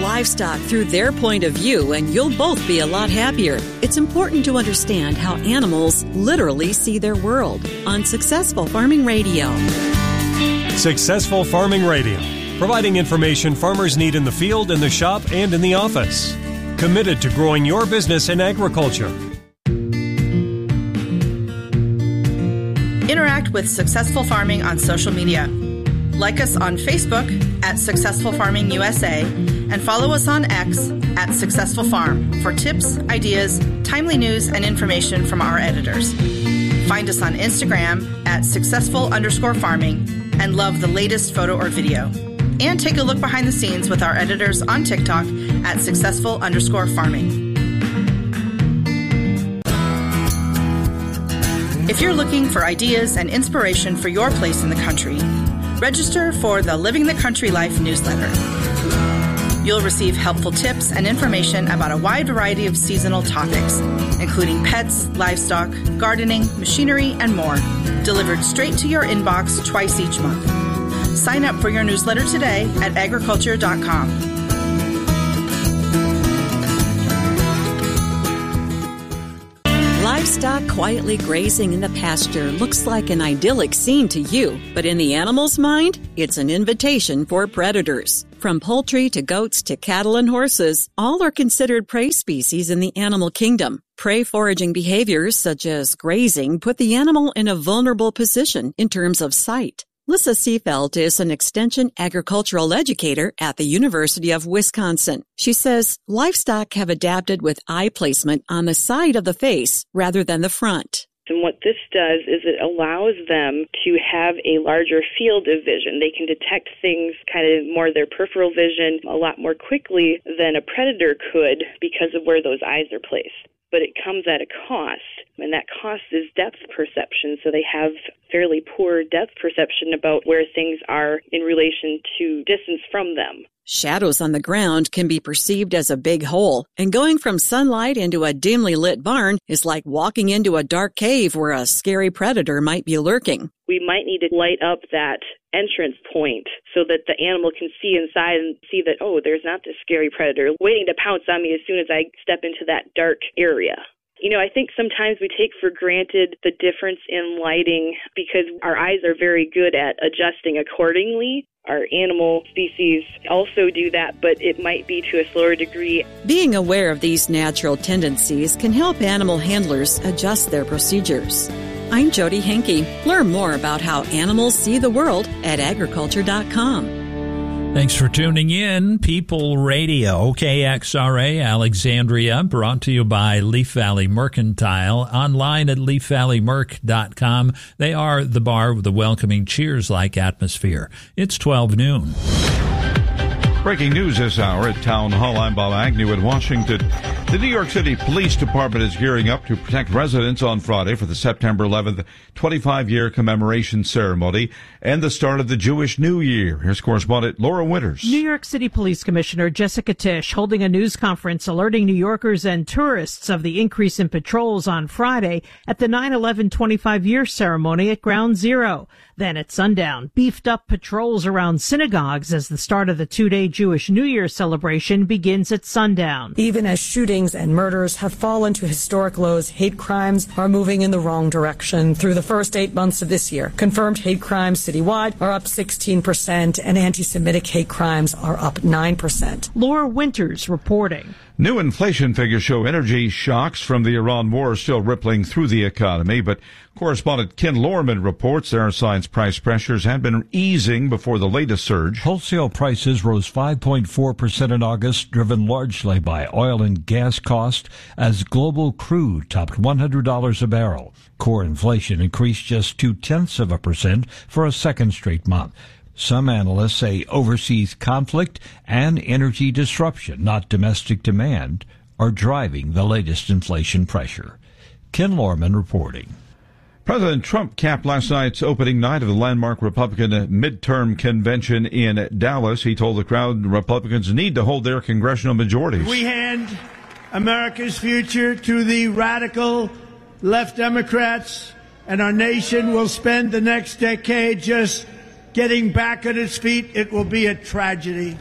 livestock through their point of view, and you'll both be a lot happier. It's important to understand how animals literally see their world on Successful Farming Radio. Successful Farming Radio, providing information farmers need in the field, in the shop, and in the office. Committed to growing your business in agriculture. Interact with Successful Farming on social media. Like us on Facebook at Successful Farming USA and follow us on X at Successful Farm for tips, ideas, timely news, and information from our editors. Find us on Instagram at successful_farming and love the latest photo or video. And take a look behind the scenes with our editors on TikTok at successful_farming. If you're looking for ideas and inspiration for your place in the country, register for the Living the Country Life newsletter. You'll receive helpful tips and information about a wide variety of seasonal topics, including pets, livestock, gardening, machinery, and more, delivered straight to your inbox twice each month. Sign up for your newsletter today at agriculture.com. Livestock quietly grazing in the pasture looks like an idyllic scene to you, but in the animal's mind, it's an invitation for predators. From poultry to goats to cattle and horses, all are considered prey species in the animal kingdom. Prey foraging behaviors such as grazing put the animal in a vulnerable position in terms of sight. Lissa Seefeld is an extension agricultural educator at the University of Wisconsin. She says livestock have adapted with eye placement on the side of the face rather than the front. And what this does is it allows them to have a larger field of vision. They can detect things kind of more their peripheral vision a lot more quickly than a predator could because of where those eyes are placed. But it comes at a cost, and that cost is depth perception. So they have fairly poor depth perception about where things are in relation to distance from them. Shadows on the ground can be perceived as a big hole, and going from sunlight into a dimly lit barn is like walking into a dark cave where a scary predator might be lurking. We might need to light up that entrance point so that the animal can see inside and see that, oh, there's not this scary predator waiting to pounce on me as soon as I step into that dark area. You know, I think sometimes we take for granted the difference in lighting because our eyes are very good at adjusting accordingly. Our animal species also do that, but it might be to a slower degree. Being aware of these natural tendencies can help animal handlers adjust their procedures. I'm Jody Henke. Learn more about how animals see the world at agriculture.com. Thanks for tuning in. People Radio, KXRA, Alexandria, brought to you by Leaf Valley Mercantile, online at leafvalleymerc.com. They are the bar with a welcoming cheers-like atmosphere. It's 12 noon. Breaking news this hour at Town Hall. I'm Bob Agnew in Washington. The New York City Police Department is gearing up to protect residents on Friday for the September 11th 25-year commemoration ceremony and the start of the Jewish New Year. Here's correspondent Laura Winters. New York City Police Commissioner Jessica Tisch holding a news conference alerting New Yorkers and tourists of the increase in patrols on Friday at the 9/11 25-year ceremony at Ground Zero. Then at sundown, beefed up patrols around synagogues as the start of the two-day Jewish New Year celebration begins at sundown. Even as shootings and murders have fallen to historic lows, hate crimes are moving in the wrong direction. Through the first 8 months of this year, confirmed hate crimes citywide are up 16% and anti-Semitic hate crimes are up 9%. Laura Winters reporting. New inflation figures show energy shocks from the Iran war are still rippling through the economy, but correspondent Ken Lorman reports there are signs price pressures had been easing before the latest surge. Wholesale prices rose 5.4% in August, driven largely by oil and gas costs as global crude topped $100 a barrel. Core inflation increased just 0.2% for a second straight month. Some analysts say overseas conflict and energy disruption, not domestic demand, are driving the latest inflation pressure. Ken Lorman reporting. President Trump capped last night's opening night of the landmark Republican midterm convention in Dallas. He told the crowd Republicans need to hold their congressional majorities. We hand America's future to the radical left Democrats, and our nation will spend the next decade just getting back on its feet. It will be a tragedy.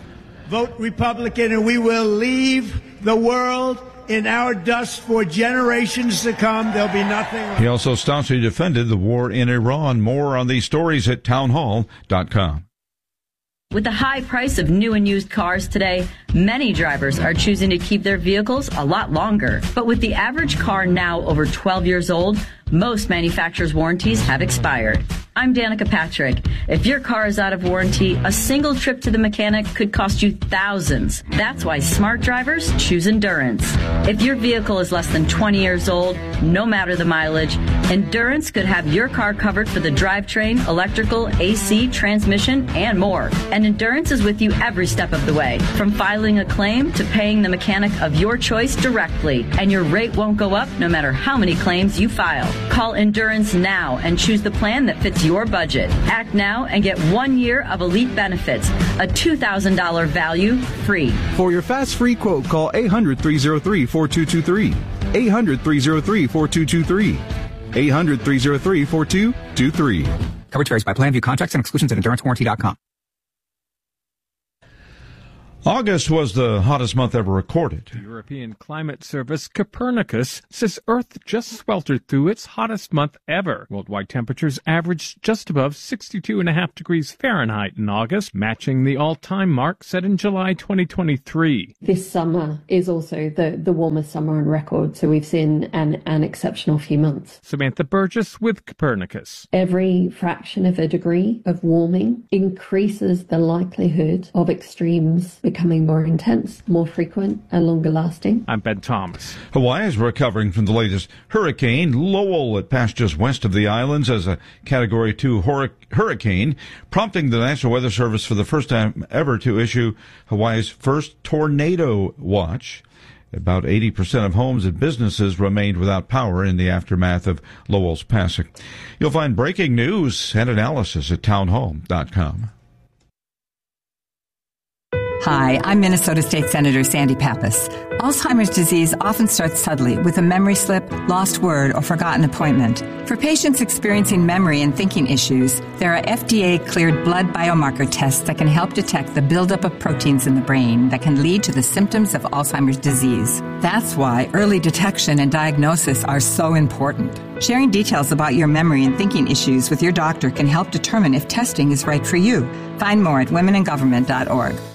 vote Republican, and we will leave the world in our dust for generations to come. There'll be nothing left. He also staunchly defended the war in Iran. More on these stories at townhall.com. With the high price of new and used cars today, many drivers are choosing to keep their vehicles a lot longer. But with the average car now over 12 years old, most manufacturers' warranties have expired. I'm Danica Patrick. If your car is out of warranty, a single trip to the mechanic could cost you thousands. That's why smart drivers choose Endurance. If your vehicle is less than 20 years old, no matter the mileage, Endurance could have your car covered for the drivetrain, electrical, AC, transmission, and more. And Endurance is with you every step of the way, from filing a claim to paying the mechanic of your choice directly. And your rate won't go up no matter how many claims you file. Call Endurance now and choose the plan that fits your budget. Act now and get 1 year of elite benefits, a $2,000 value free. For your fast free quote, call 800-303-4223. 800-303-4223. 800-303-4223. Coverage varies by plan. View contracts and exclusions at EnduranceWarranty.com. August was the hottest month ever recorded. The European Climate Service, Copernicus, says Earth just sweltered through its hottest month ever. Worldwide temperatures averaged just above 62.5 degrees Fahrenheit in August, matching the all-time mark set in July 2023. This summer is also the warmest summer on record, so we've seen an exceptional few months. Samantha Burgess with Copernicus. Every fraction of a degree of warming increases the likelihood of extremes becoming more intense, more frequent, and longer lasting. I'm Ben Thomas. Hawaii is recovering from the latest hurricane. Lowell, it passed just west of the islands as a Category 2 hurricane, prompting the National Weather Service for the first time ever to issue Hawaii's first tornado watch. About 80% of homes and businesses remained without power in the aftermath of Lowell's passing. You'll find breaking news and analysis at townhall.com. Hi, I'm Minnesota State Senator Sandy Pappas. Alzheimer's disease often starts subtly with a memory slip, lost word, or forgotten appointment. For patients experiencing memory and thinking issues, there are FDA-cleared blood biomarker tests that can help detect the buildup of proteins in the brain that can lead to the symptoms of Alzheimer's disease. That's why early detection and diagnosis are so important. Sharing details about your memory and thinking issues with your doctor can help determine if testing is right for you. Find more at womeningovernment.org.